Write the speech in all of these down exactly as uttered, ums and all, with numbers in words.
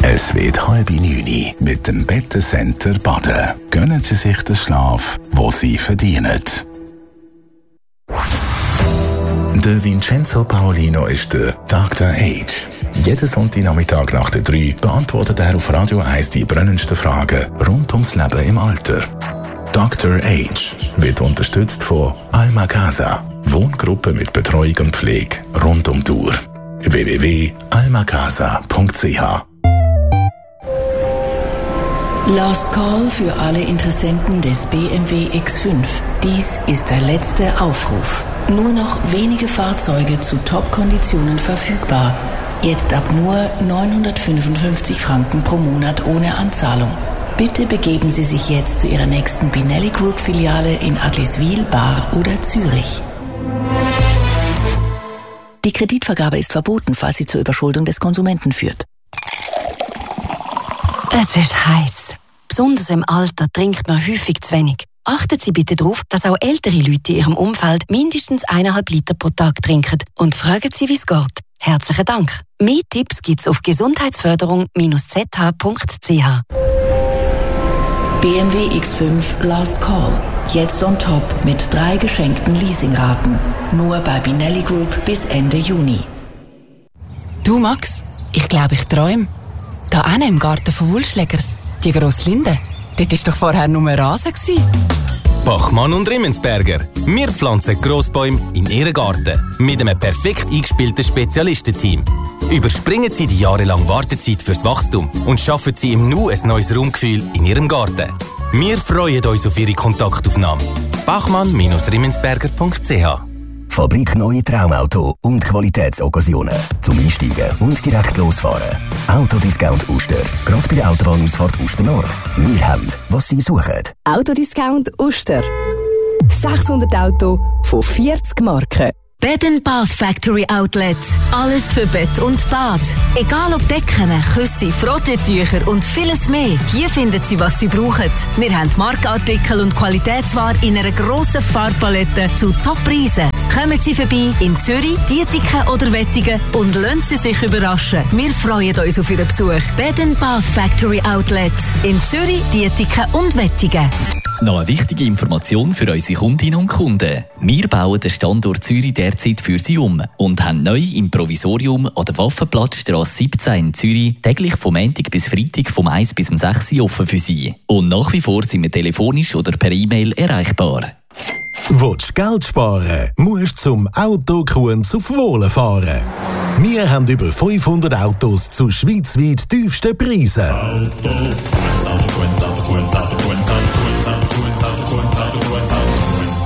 Es wird halb neun mit dem Bettencenter Baden. Gönnen Sie sich den Schlaf, den Sie verdienen. Der Vincenzo Paolino ist der Doktor Age. Jeden Sonntagnachmittag nach der drei beantwortet er auf Radio eins die brennendsten Fragen rund ums Leben im Alter. Doktor Age wird unterstützt von Alma Casa, Wohngruppe mit Betreuung und Pflege rund um die Uhr. w w w punkt alma casa punkt c h Last Call für alle Interessenten des B M W X fünf. Dies ist der letzte Aufruf. Nur noch wenige Fahrzeuge zu Top-Konditionen verfügbar. Jetzt ab nur neunhundertfünfundfünfzig Franken pro Monat ohne Anzahlung. Bitte begeben Sie sich jetzt zu Ihrer nächsten Binelli Group Filiale in Agliswil, Bar oder Zürich. Die Kreditvergabe ist verboten, falls sie zur Überschuldung des Konsumenten führt. Es ist heiß. Besonders im Alter trinkt man häufig zu wenig. Achten Sie bitte darauf, dass auch ältere Leute in Ihrem Umfeld mindestens eineinhalb Liter pro Tag trinken und fragen Sie, wie es geht. Herzlichen Dank. Mehr Tipps gibt's auf gesundheitsförderung Bindestrich z h punkt c h. B M W X fünf Last Call. Jetzt on top mit drei geschenkten Leasingraten. Nur bei Binelli Group bis Ende Juni. Du Max, ich glaube, ich träume. Da hinten im Garten von Wulschlägers, die grosse Linde, dort war doch vorher nur Rasen. Bachmann und Rimmensberger. Wir pflanzen Grossbäume in Ihren Garten mit einem perfekt eingespielten Spezialistenteam. Überspringen Sie die jahrelange Wartezeit fürs Wachstum und schaffen Sie im Nu ein neues Raumgefühl in Ihrem Garten. Wir freuen uns auf Ihre Kontaktaufnahme. bachmann Bindestrich rimmensberger punkt c h. Fabrik Neue Traumauto und Qualitätsoccasionen. Zum Einsteigen und direkt losfahren. Autodiscount Uster. Gerade bei der Autobahnausfahrt Uster Nord. Wir haben, was Sie suchen. Autodiscount Uster. sechshundert Auto von vierzig Marken. Bed and Bath Factory Outlet. Alles für Bett und Bad. Egal ob Decken, Küsse, Frotteetücher und vieles mehr. Hier finden Sie, was Sie brauchen. Wir haben Markenartikel und Qualitätsware in einer grossen Farbpalette zu Top-Preisen. Kommen Sie vorbei in Zürich, Dietiken oder Wettigen und lassen Sie sich überraschen. Wir freuen uns auf Ihren Besuch. Bed and Bath Factory Outlet. In Zürich, Dietiken und Wettigen. Noch eine wichtige Information für unsere Kundinnen und Kunden. Wir bauen den Standort Zürich derzeit für Sie um und haben neu im Provisorium an der Waffenplatzstrasse siebzehn in Zürich täglich vom Montag bis Freitag vom eins bis um sechs Uhr offen für Sie. Und nach wie vor sind wir telefonisch oder per E-Mail erreichbar. Willst du Geld sparen, musst du zum Autokunz auf Wohlen fahren. Wir haben über fünfhundert Autos zu schweizweit tiefsten Preisen. Auto, Autokunz, Autokunz, Autokunz, Autokunz, Autokunz, Autokunz, Autokunz, Autokunz.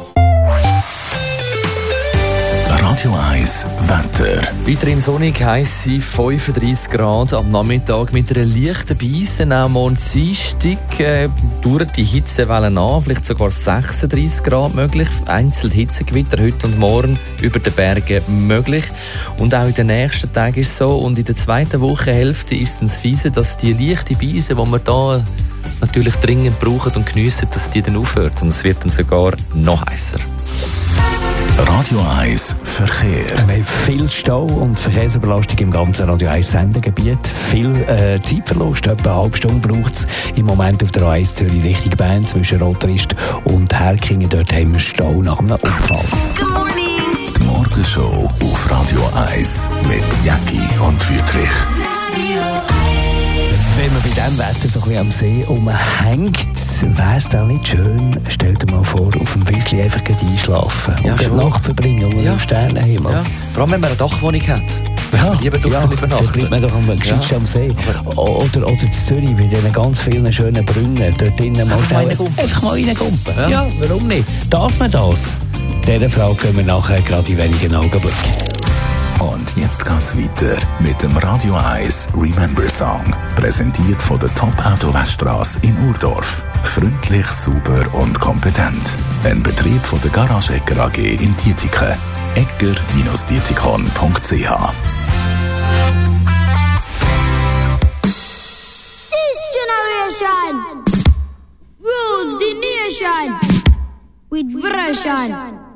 Radio eins Wetter. Weiterhin sonnig, heisse fünfunddreissig Grad am Nachmittag mit einer leichten Beise. Auch morgen Dienstag äh, dauert die Hitzewelle an, vielleicht sogar sechsunddreissig Grad möglich. Einzelne Hitzegewitter heute und morgen über den Bergen möglich. Und auch in den nächsten Tagen ist es so. Und in der zweiten Wochenhälfte ist es fiese, dass die leichte Beise, die wir da natürlich dringend brauchen und geniessen, dass die dann aufhört. Und es wird dann sogar noch heißer. Radio eins Verkehr. Wir haben viel Stau und Verkehrsüberlastung im ganzen Radio eins Sendegebiet. Viel äh, Zeitverlust, etwa eine halbe Stunde braucht es im Moment auf der A eins Zürich Richtung Bern zwischen Rotrist und Herkingen. Dort haben wir Stau nach einem Unfall. Die Morgenshow auf Radio eins mit Jacki und Wüthrich. Wenn man bei diesem Wetter so ein bisschen am See rumhängt, wäre es dann nicht schön, stell dir mal vor, auf dem Wiesli einfach einschlafen ja, und eine Nacht verbringen unter ja. dem Sternenhimmel. Ja. Vor allem, wenn man eine Dachwohnung hat. Ja, lieber draussen ja, übernachten. Dann bleibt man doch am geschicktesten ja. am See. Oder, oder in Zürich, bei diesen ganz vielen schönen Brunnen, dort drinnen mal einfach, einfach mal reingumpen. Ja. ja, warum nicht? Darf man das? Dieser Frage können wir nachher gerade in wenigen Augenblicken. Und jetzt geht's weiter mit dem Radio eins Remember Song. Präsentiert von der Top-Auto-Weststrasse in Urdorf. Freundlich, sauber und kompetent. Ein Betrieb von der Garage Egger A G in Dietiken. egger Bindestrich punkt c h. This generation rules the nation with version.